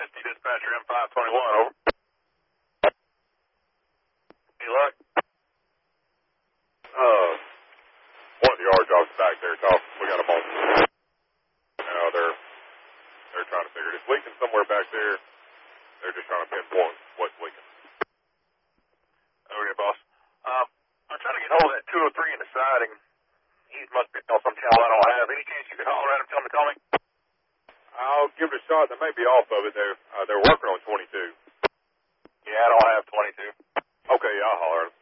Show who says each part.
Speaker 1: Dispatcher M521, over. Any luck?
Speaker 2: One of the yard jobs back there, Tom. We got them on. They're trying to figure it. It's leaking somewhere back there. They're just trying to pinpoint what's leaking.
Speaker 1: Okay, boss. I'm trying to get hold of that 203 in the siding. He must be on some channel I don't have. Any chance you could holler at him, tell him to call me?
Speaker 2: I'll give it a shot. They may be off of it. They're working on 22.
Speaker 1: Yeah, I don't have 22.
Speaker 2: Okay, I'll holler at him.